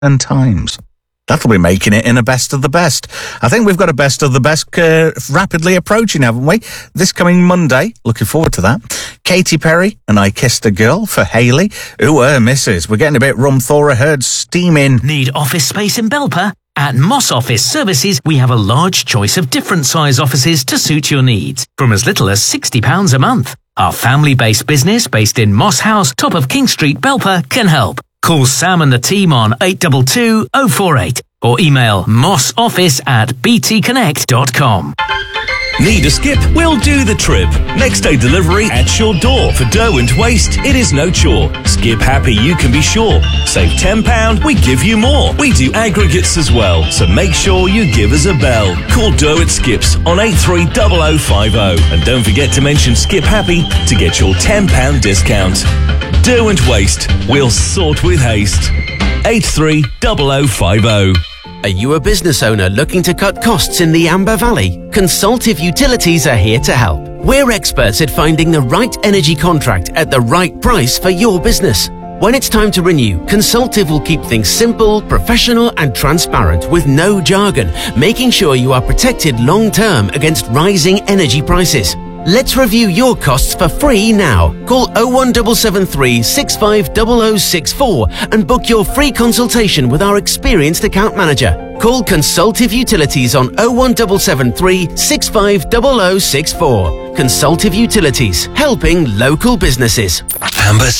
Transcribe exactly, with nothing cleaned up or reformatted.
and times. That'll be making it in a best of the best. I think we've got a best of the best uh, rapidly approaching, haven't we? This coming Monday. Looking forward to that. Katy Perry and I Kissed a Girl for Hayley. Ooh, uh, missus. We're getting a bit rum Thora Heard steaming. Need office space in Belper? At Moss Office Services, we have a large choice of different size offices to suit your needs, from as little as sixty pounds a month. Our family-based business, based in Moss House, top of King Street, Belper, can help. Call Sam and the team on eight two two, oh four eight or email mossoffice at b t connect dot com. Need a skip? We'll do the trip. Next day delivery at your door. For dough and waste, it is no chore. Skip happy, you can be sure. Save ten pounds, we give you more. We do aggregates as well, so make sure you give us a bell. Call Dough at Skips on eight three zero zero five zero. And don't forget to mention Skip Happy to get your ten pounds discount. Dough and waste, we'll sort with haste. eight three zero zero five zero. Are you a business owner looking to cut costs in the Amber Valley? Consultive Utilities are here to help. We're experts at finding the right energy contract at the right price for your business. When it's time to renew, Consultive will keep things simple, professional and transparent with no jargon, making sure you are protected long-term against rising energy prices. Let's review your costs for free now. Call oh one seven seven three, six five zero zero six four and book your free consultation with our experienced account manager. Call Consultive Utilities on oh one seven seven three, six five zero zero six four. Consultive Utilities, helping local businesses. Amber